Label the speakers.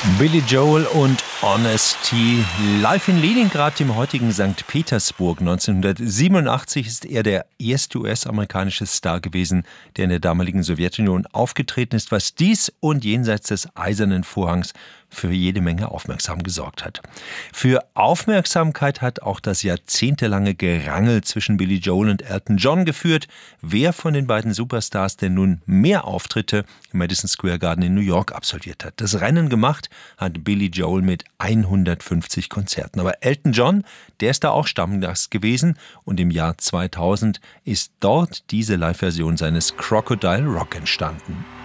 Speaker 1: Billy Joel und Honesty. Live in Leningrad, dem heutigen St. Petersburg. 1987 ist er der erste US-amerikanische Star gewesen, der in der damaligen Sowjetunion aufgetreten ist, was dies und jenseits des Eisernen Vorhangs für jede Menge Aufmerksamkeit gesorgt hat. Für Aufmerksamkeit hat auch das jahrzehntelange Gerangel zwischen Billy Joel und Elton John geführt. Wer von den beiden Superstars denn nun mehr Auftritte im Madison Square Garden in New York absolviert hat? Das Rennen gemacht hat Billy Joel mit 150 Konzerten. Aber Elton John, der ist da auch Stammgast gewesen und im Jahr 2000 ist dort diese Live-Version seines Crocodile Rock entstanden.